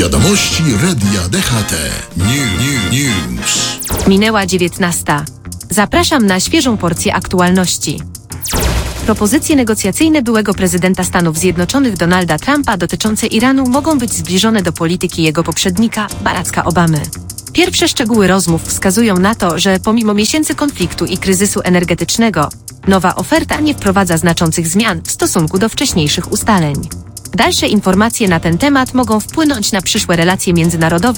Wiadomości Radia DHT. News. Minęła 19. Zapraszam na świeżą porcję aktualności. Propozycje negocjacyjne byłego prezydenta Stanów Zjednoczonych Donalda Trumpa dotyczące Iranu mogą być zbliżone do polityki jego poprzednika, Baracka Obamy. Pierwsze szczegóły rozmów wskazują na to, że pomimo miesięcy konfliktu i kryzysu energetycznego, nowa oferta nie wprowadza znaczących zmian w stosunku do wcześniejszych ustaleń. Dalsze informacje na ten temat mogą wpłynąć na przyszłe relacje międzynarodowe